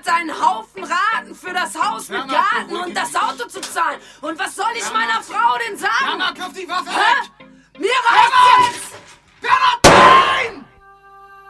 hat einen Haufen Raten für das Haus mit Garten und das Auto zu zahlen. Und was soll ich meiner Frau denn sagen? Mama, kauf die Waffe weg!